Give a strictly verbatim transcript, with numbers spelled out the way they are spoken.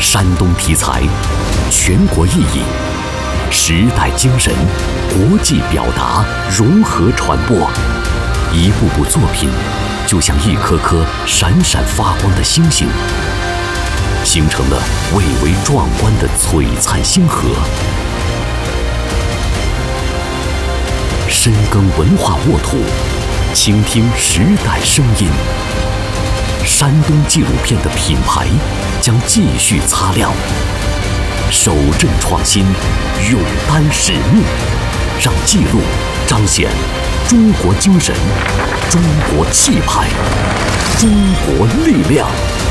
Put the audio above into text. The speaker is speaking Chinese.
山东题材，全国意义，时代精神，国际表达，融合传播，一部部作品就像一颗颗闪闪发光的星星，形成了蔚为壮观的璀璨星河。深耕文化沃土，倾听时代声音。山东纪录片的品牌将继续擦亮，守正创新，勇担使命，让记录彰显中国精神、中国气派、中国力量。